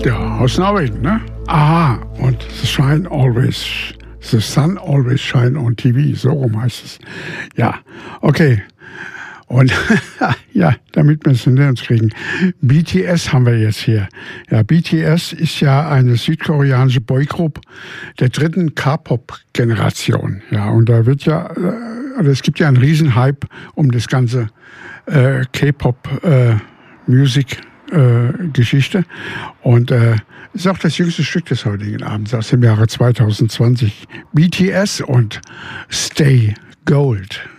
Ja, aus Norwegen, ne? Aha, und The Sun Always Shine on TV, so rum heißt es. Ja, okay. Und ja, damit wir es hinter uns kriegen. BTS haben wir jetzt hier. Ja, BTS ist ja eine südkoreanische Boygroup der dritten K-Pop-Generation. Ja, und da wird ja, also es gibt ja einen Riesenhype um das ganze K-Pop-Musik-Geschichte. Und ist auch das jüngste Stück des heutigen Abends aus dem Jahre 2020. BTS und Stay Gold.